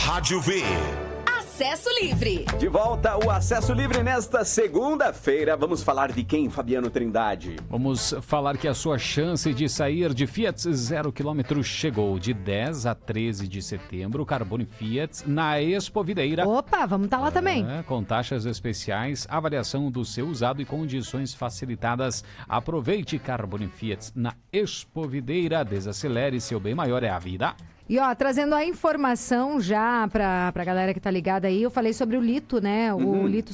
Rádio V. Acesso Livre. De volta o Acesso Livre nesta segunda-feira. Vamos falar de quem, Fabiano Trindade? Vamos falar que a sua chance de sair de Fiat 0 km chegou de 10 a 13 de setembro. Carbone Fiat na Expo Videira. Opa, vamos estar lá também. Com taxas especiais, avaliação do seu usado e condições facilitadas. Aproveite Carbone Fiat na Expo Videira. Desacelere, seu bem maior é a vida. E ó, trazendo a informação já pra galera que tá ligada aí, eu falei sobre o Lito, né? O Lito